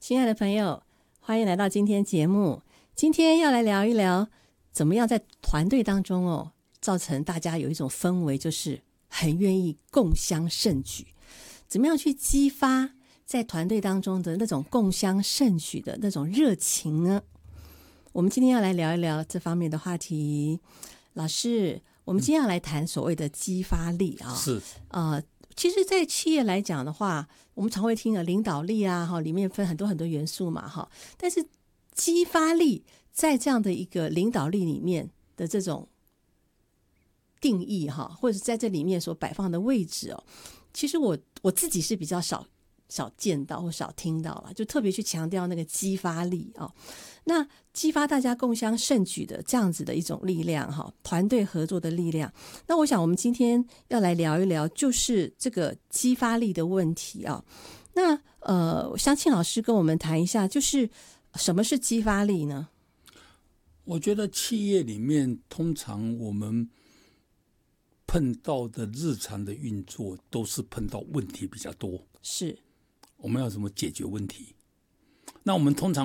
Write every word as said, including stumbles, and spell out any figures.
亲爱的朋友，欢迎来到今天节目。今天要来聊一聊，怎么样在团队当中哦，造成大家有一种氛围，就是很愿意共襄盛举。怎么样去激发在团队当中的那种共襄盛举的那种热情呢？我们今天要来聊一聊这方面的话题。老师，我们今天要来谈所谓的激发力啊、哦。 是， 呃，其实在企业来讲的话，我们常会听的领导力啊，哈，里面分很多很多元素嘛，哈。但是激发力在这样的一个领导力里面的这种定义哈，或者在这里面所摆放的位置哦，其实我我自己是比较少少见到或少听到了，就特别去强调那个激发力哦。那激发大家共襄盛举的这样子的一种力量哈，团队合作的力量。那我想我们今天要来聊一聊，就是这个激发力的问题啊。那呃，相信老师跟我们谈一下，就是什么是激发力呢？ 我觉得企业里面通常我们碰到的日常的运作都是碰到问题比较多， 是我们要怎么解决问题？那我们通常